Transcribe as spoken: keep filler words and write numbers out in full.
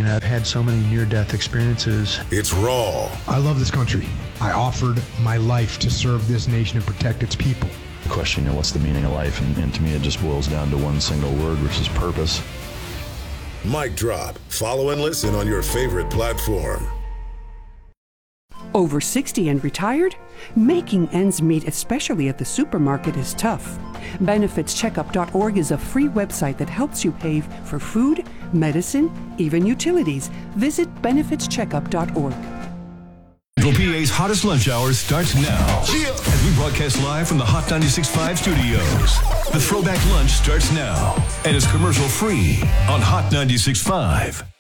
mean, I've had so many near-death experiences. It's raw. I love this country. I offered my life to serve this nation and protect its people. Question, you know, what's the meaning of life? And, and to me, it just boils down to one single word, which is purpose. Mic Drop. Follow and listen on your favorite platform. Over sixty and retired? Making ends meet, especially at the supermarket, is tough. benefits checkup dot org is a free website that helps you pay for food, medicine, even utilities. Visit benefits checkup dot org. P A's hottest lunch hour starts now. As we broadcast live from the Hot ninety-six point five studios. The Throwback Lunch starts now and is commercial free on Hot ninety-six point five.